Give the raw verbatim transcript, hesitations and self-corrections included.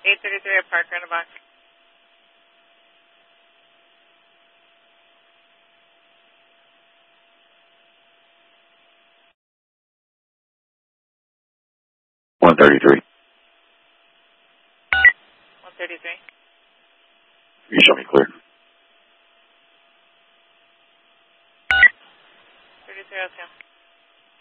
eight thirty-three at Parker in the box. one thirty-three. one thirty-three. You show me clear. thirty-three oh two.